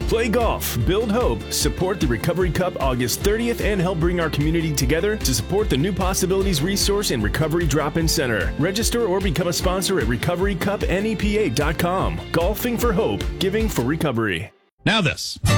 Play golf, build hope, support the Recovery Cup August 30th, and help bring our community together to support the New Possibilities Resource and Recovery Drop-In Center. Register or become a sponsor at recoverycupnepa.com. Golfing for hope, giving for recovery. Now this.